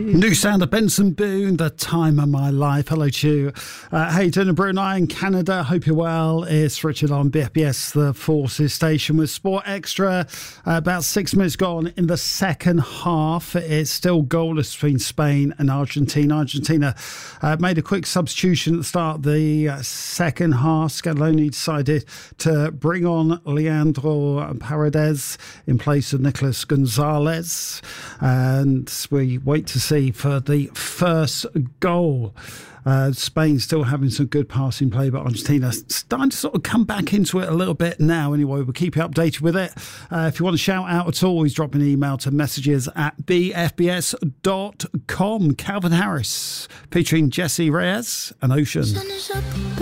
New sound of Benson Boone, The Time of My Life. Hello to you. How you doing in Brunei and Canada? Hope you're well. It's Richard on BFBS, the Forces Station with Sport Extra. About 6 minutes gone in the second half. It's still goalless between Spain and Argentina. Argentina made a quick substitution at the start of the second half. Scaloni decided to bring on Leandro Paredes in place of Nicolas Gonzalez. And we wait to see for the first goal. Spain still having some good passing play, but Argentina starting to sort of come back into it a little bit now. Anyway, we'll keep you updated with it. If you want to shout out at all, always drop an email to messages@bfbs.com. Calvin Harris featuring Jesse Reyes and Ocean.